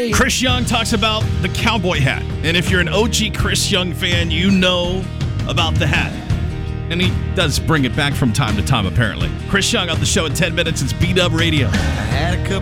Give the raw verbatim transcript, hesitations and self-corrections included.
day. Chris Young talks about the cowboy hat. And if you're an O G Chris Young fan, you know about the hat. And he does bring it back from time to time, apparently. Chris Young on the show in ten minutes. It's B-Dub Radio. I had a couple